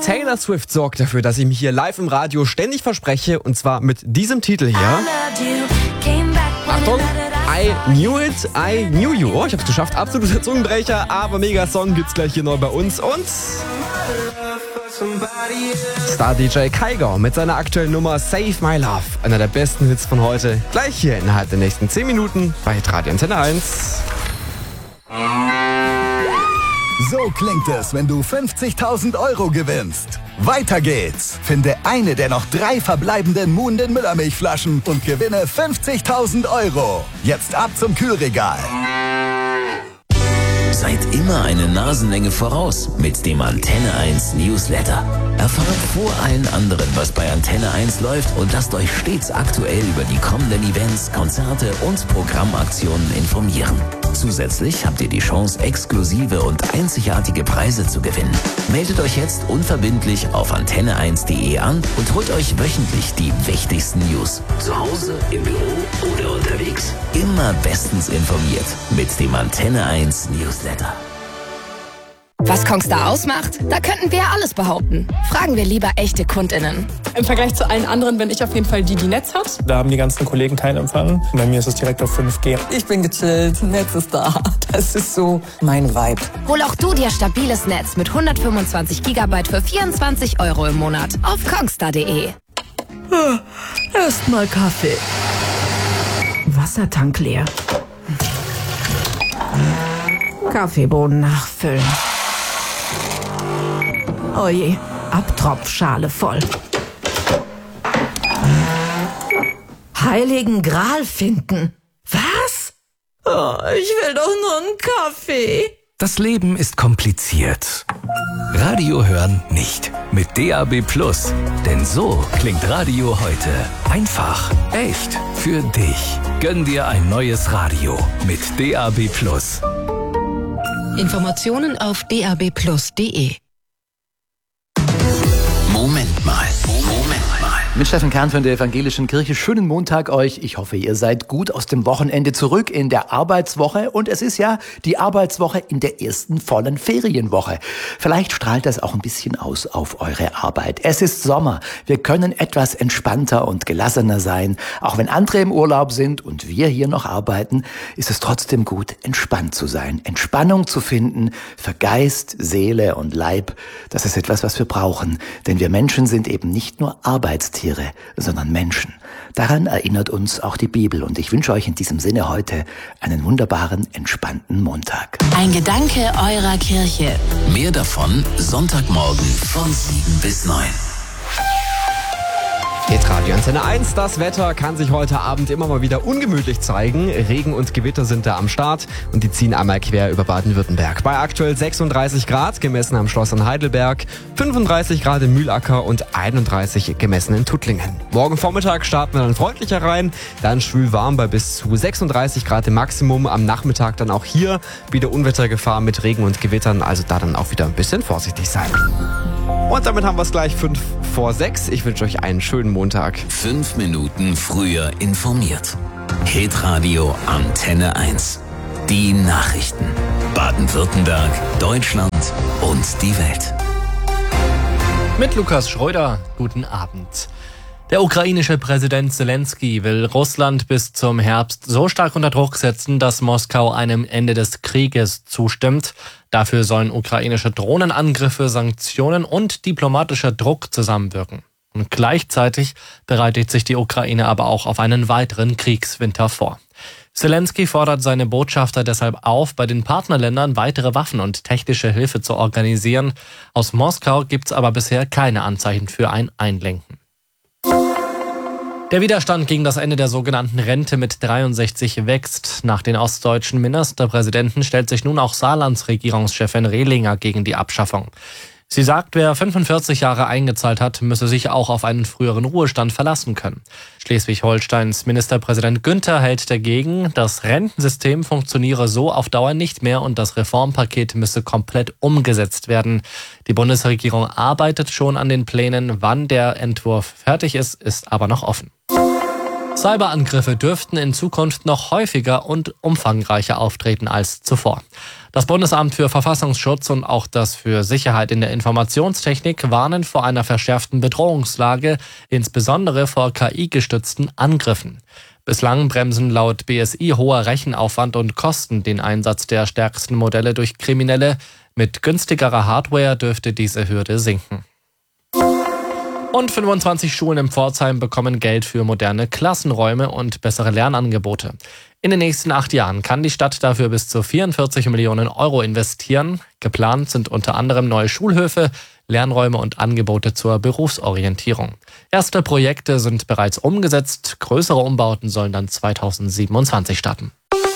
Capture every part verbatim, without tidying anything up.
Taylor Swift sorgt dafür, dass ich mich hier live im Radio ständig verspreche, und zwar mit diesem Titel hier. Achtung! I knew it, I knew you. Oh, ich hab's geschafft. Absoluter Zungenbrecher, aber mega Song gibt's gleich hier neu bei uns. Und Star-D J Kygo mit seiner aktuellen Nummer Save My Love. Einer der besten Hits von heute. Gleich hier innerhalb der nächsten zehn Minuten bei Radio Antenne eins. So klingt es, wenn du fünfzigtausend Euro gewinnst. Weiter geht's. Finde eine der noch drei verbleibenden Muhnden Müllermilchflaschen und gewinne fünfzigtausend Euro. Jetzt ab zum Kühlregal. Seid immer eine Nasenlänge voraus mit dem Antenne eins Newsletter. Erfahrt vor allen anderen, was bei Antenne eins läuft, und lasst euch stets aktuell über die kommenden Events, Konzerte und Programmaktionen informieren. Zusätzlich habt ihr die Chance, exklusive und einzigartige Preise zu gewinnen. Meldet euch jetzt unverbindlich auf antenne eins punkt de an und holt euch wöchentlich die wichtigsten News. Zu Hause, im Büro oder unterwegs. Immer bestens informiert mit dem Antenne eins Newsletter. Was Kongstar ausmacht? Da könnten wir ja alles behaupten. Fragen wir lieber echte KundInnen. Im Vergleich zu allen anderen bin ich auf jeden Fall die, die Netz hat. Da haben die ganzen Kollegen keinen Empfang. Bei mir ist es direkt auf fünf G. Ich bin gechillt, Netz ist da. Das ist so mein Vibe. Hol auch du dir stabiles Netz mit hundertfünfundzwanzig Gigabyte für vierundzwanzig Euro im Monat auf kongstar punkt de. Erstmal Kaffee. Wassertank leer. Kaffeebohnen nachfüllen. Oje, Abtropfschale voll. Heiligen Gral finden. Was? Oh, ich will doch nur einen Kaffee. Das Leben ist kompliziert. Radio hören nicht. Mit D A B Plus. Denn so klingt Radio heute. Einfach, echt, für dich. Gönn dir ein neues Radio mit D A B Plus. Informationen auf d a b plus punkt de. Moment mal, Moment mal. Mit Steffen Kern von der Evangelischen Kirche. Schönen Montag euch. Ich hoffe, ihr seid gut aus dem Wochenende zurück in der Arbeitswoche. Und es ist ja die Arbeitswoche in der ersten vollen Ferienwoche. Vielleicht strahlt das auch ein bisschen aus auf eure Arbeit. Es ist Sommer. Wir können etwas entspannter und gelassener sein. Auch wenn andere im Urlaub sind und wir hier noch arbeiten, ist es trotzdem gut, entspannt zu sein. Entspannung zu finden für Geist, Seele und Leib. Das ist etwas, was wir brauchen. Denn wir Menschen sind eben nicht nur Arbeitstiere, sondern Menschen. Daran erinnert uns auch die Bibel. Und ich wünsche euch in diesem Sinne heute einen wunderbaren, entspannten Montag. Ein Gedanke eurer Kirche. Mehr davon Sonntagmorgen von sieben bis neun. Jetzt Radio Antenne eins. Das Wetter kann sich heute Abend immer mal wieder ungemütlich zeigen. Regen und Gewitter sind da am Start und die ziehen einmal quer über Baden-Württemberg. Bei aktuell sechsunddreißig Grad, gemessen am Schloss in Heidelberg, fünfunddreißig Grad in Mühlacker und einunddreißig gemessen in Tuttlingen. Morgen Vormittag starten wir dann freundlicher rein, dann schwül warm bei bis zu sechsunddreißig Grad im Maximum. Am Nachmittag dann auch hier wieder Unwettergefahr mit Regen und Gewittern, also da dann auch wieder ein bisschen vorsichtig sein. Und damit haben wir es gleich fünf vor sechs. Ich wünsche euch einen schönen Montag. Fünf Minuten früher informiert. Hitradio Antenne eins. Die Nachrichten. Baden-Württemberg, Deutschland und die Welt. Mit Lukas Schröder, guten Abend. Der ukrainische Präsident Zelensky will Russland bis zum Herbst so stark unter Druck setzen, dass Moskau einem Ende des Krieges zustimmt. Dafür sollen ukrainische Drohnenangriffe, Sanktionen und diplomatischer Druck zusammenwirken. Und gleichzeitig bereitet sich die Ukraine aber auch auf einen weiteren Kriegswinter vor. Zelensky fordert seine Botschafter deshalb auf, bei den Partnerländern weitere Waffen und technische Hilfe zu organisieren. Aus Moskau gibt's aber bisher keine Anzeichen für ein Einlenken. Der Widerstand gegen das Ende der sogenannten Rente mit dreiundsechzig wächst. Nach den ostdeutschen Ministerpräsidenten stellt sich nun auch Saarlands Regierungschefin Rehlinger gegen die Abschaffung. Sie sagt, wer fünfundvierzig Jahre eingezahlt hat, müsse sich auch auf einen früheren Ruhestand verlassen können. Schleswig-Holsteins Ministerpräsident Günther hält dagegen, das Rentensystem funktioniere so auf Dauer nicht mehr und das Reformpaket müsse komplett umgesetzt werden. Die Bundesregierung arbeitet schon an den Plänen. Wann der Entwurf fertig ist, ist aber noch offen. Cyberangriffe dürften in Zukunft noch häufiger und umfangreicher auftreten als zuvor. Das Bundesamt für Verfassungsschutz und auch das für Sicherheit in der Informationstechnik warnen vor einer verschärften Bedrohungslage, insbesondere vor K I-gestützten Angriffen. Bislang bremsen laut B S I hoher Rechenaufwand und Kosten den Einsatz der stärksten Modelle durch Kriminelle. Mit günstigerer Hardware dürfte diese Hürde sinken. Und fünfundzwanzig Schulen in Pforzheim bekommen Geld für moderne Klassenräume und bessere Lernangebote. In den nächsten acht Jahren kann die Stadt dafür bis zu vierundvierzig Millionen Euro investieren. Geplant sind unter anderem neue Schulhöfe, Lernräume und Angebote zur Berufsorientierung. Erste Projekte sind bereits umgesetzt. Größere Umbauten sollen dann zweitausendsiebenundzwanzig starten.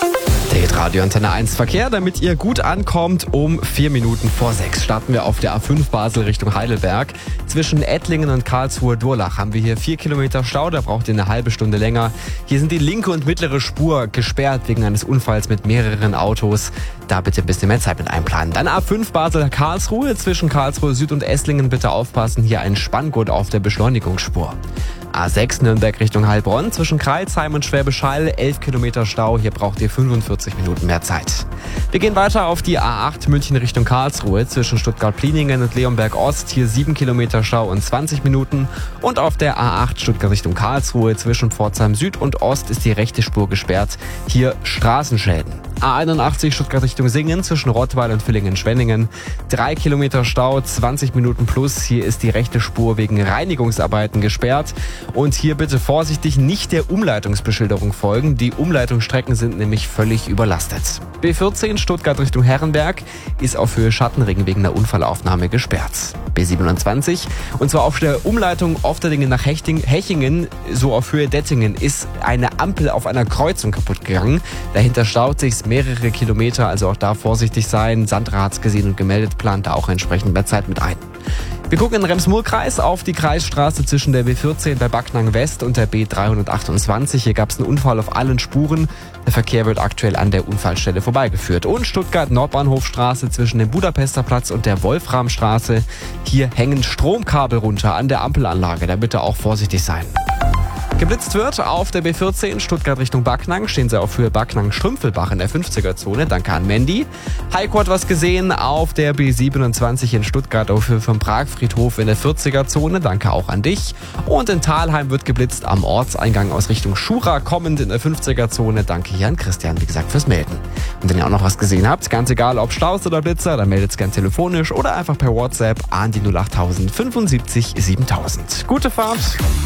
Der Radio Antenne eins Verkehr, damit ihr gut ankommt. Um vier Minuten vor sechs starten wir auf der A fünf Basel Richtung Heidelberg. Zwischen Ettlingen und Karlsruhe-Durlach haben wir hier vier Kilometer Stau, da braucht ihr eine halbe Stunde länger. Hier sind die linke und mittlere Spur gesperrt wegen eines Unfalls mit mehreren Autos. Da bitte ein bisschen mehr Zeit mit einplanen. Dann A fünf Basel-Karlsruhe, zwischen Karlsruhe Süd und Esslingen bitte aufpassen, hier ein Spanngurt auf der Beschleunigungsspur. A sechs Nürnberg Richtung Heilbronn, zwischen Kreilsheim und Schwäbisch Hall, elf Kilometer Stau, hier braucht ihr fünfundvierzig Minuten mehr Zeit. Wir gehen weiter auf die A acht München Richtung Karlsruhe, zwischen Stuttgart-Pliningen und Leonberg Ost, hier sieben Kilometer Stau und zwanzig Minuten. Und auf der A acht Stuttgart Richtung Karlsruhe, zwischen Pforzheim Süd und Ost ist die rechte Spur gesperrt, hier Straßenschäden. A einundachtzig Stuttgart Richtung Singen, zwischen Rottweil und Villingen-Schwenningen, drei Kilometer Stau, zwanzig Minuten plus, hier ist die rechte Spur wegen Reinigungsarbeiten gesperrt. Und hier bitte vorsichtig nicht der Umleitungsbeschilderung folgen. Die Umleitungsstrecken sind nämlich völlig überlastet. B vierzehn Stuttgart Richtung Herrenberg ist auf Höhe Schattenring wegen der Unfallaufnahme gesperrt. B siebenundzwanzig, und zwar auf der Umleitung Ofterdingen nach Hechting, Hechingen, so auf Höhe Dettingen, ist eine Ampel auf einer Kreuzung kaputt gegangen. Dahinter staut sich mehrere Kilometer, also auch da vorsichtig sein. Sandra hat's gesehen und gemeldet, plant da auch entsprechend mehr Zeit mit ein. Wir gucken in den Rems-Murr-Kreis auf die Kreisstraße zwischen der B vierzehn bei Backnang West und der B dreihundertachtundzwanzig. Hier gab es einen Unfall auf allen Spuren. Der Verkehr wird aktuell an der Unfallstelle vorbeigeführt. Und Stuttgart-Nordbahnhofstraße zwischen dem Budapester Platz und der Wolframstraße. Hier hängen Stromkabel runter an der Ampelanlage. Da bitte auch vorsichtig sein. Geblitzt wird auf der B vierzehn Stuttgart Richtung Backnang. Stehen Sie auf Höhe Backnang-Strümpfelbach in der fünfziger-Zone. Danke an Mandy. Heiko hat was gesehen auf der B siebenundzwanzig in Stuttgart auf Höhe vom Pragfriedhof in der vierziger-Zone. Danke auch an dich. Und in Thalheim wird geblitzt am Ortseingang aus Richtung Schura kommend in der fünfziger-Zone. Danke hier an Christian, wie gesagt, fürs Melden. Und wenn ihr auch noch was gesehen habt, ganz egal ob Staus oder Blitzer, dann meldet es gern telefonisch oder einfach per WhatsApp an die null achttausend fünfundsiebzig siebentausend. Gute Fahrt!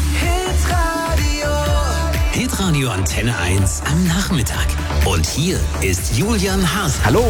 Hitradio Antenne eins am Nachmittag. Und hier ist Julian Haas. Hallo.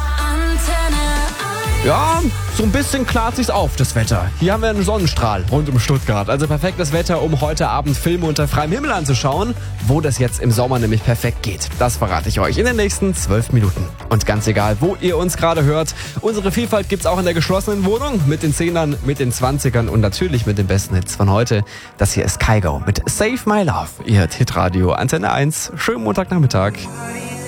Ja, so ein bisschen klart sich's auf, das Wetter. Hier haben wir einen Sonnenstrahl rund um Stuttgart. Also perfektes Wetter, um heute Abend Filme unter freiem Himmel anzuschauen. Wo das jetzt im Sommer nämlich perfekt geht, das verrate ich euch in den nächsten zwölf Minuten. Und ganz egal, wo ihr uns gerade hört, unsere Vielfalt gibt's auch in der geschlossenen Wohnung. Mit den Zehnern, mit den Zwanzigern und natürlich mit den besten Hits von heute. Das hier ist Kygo mit Save My Love. Ihr hört Hitradio Antenne eins. Schönen Montagnachmittag.